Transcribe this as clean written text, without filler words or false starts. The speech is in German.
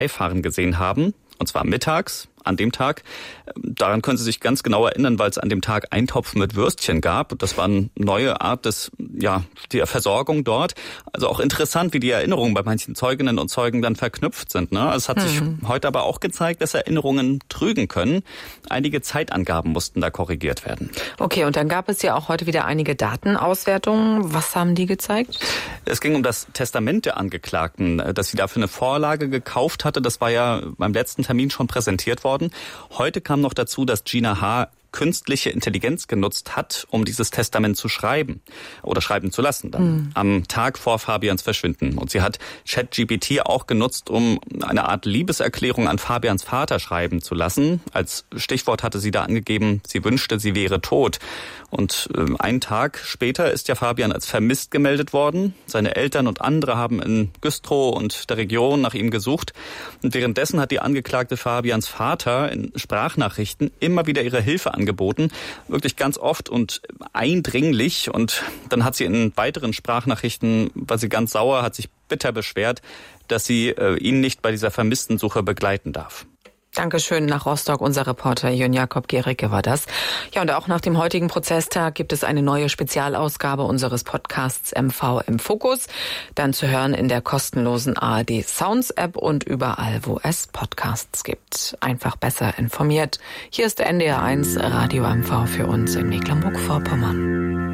Fahren gesehen haben. Und zwar mittags, an dem Tag. Daran können Sie sich ganz genau erinnern, weil es an dem Tag Eintopf mit Würstchen gab. Das war eine neue Art der Versorgung dort. Also auch interessant, wie die Erinnerungen bei manchen Zeuginnen und Zeugen dann verknüpft sind. Ne? Es hat sich heute aber auch gezeigt, dass Erinnerungen trügen können. Einige Zeitangaben mussten da korrigiert werden. Okay, und dann gab es ja auch heute wieder einige Datenauswertungen. Was haben die gezeigt? Es ging um das Testament der Angeklagten, das sie dafür eine Vorlage gekauft hatte. Das war ja beim letzten Termin schon präsentiert worden. Heute kam noch dazu, dass Gina H. künstliche Intelligenz genutzt hat, um dieses Testament zu schreiben oder schreiben zu lassen dann am Tag vor Fabians Verschwinden. Und sie hat ChatGPT auch genutzt, um eine Art Liebeserklärung an Fabians Vater schreiben zu lassen. Als Stichwort hatte sie da angegeben, sie wünschte, sie wäre tot. Und einen Tag später ist ja Fabian als vermisst gemeldet worden. Seine Eltern und andere haben in Güstrow und der Region nach ihm gesucht. Und währenddessen hat die Angeklagte Fabians Vater in Sprachnachrichten immer wieder ihre Hilfe angeboten, wirklich ganz oft und eindringlich. Und dann hat sie in weiteren Sprachnachrichten, war sie ganz sauer, hat sich bitter beschwert, dass sie ihn nicht bei dieser Vermisstensuche begleiten darf. Dankeschön nach Rostock. Unser Reporter Jörn Jakob Gericke war das. Ja, und auch nach dem heutigen Prozesstag gibt es eine neue Spezialausgabe unseres Podcasts MV im Fokus. Dann zu hören in der kostenlosen ARD Sounds App und überall, wo es Podcasts gibt. Einfach besser informiert. Hier ist der NDR 1 Radio MV für uns in Mecklenburg-Vorpommern.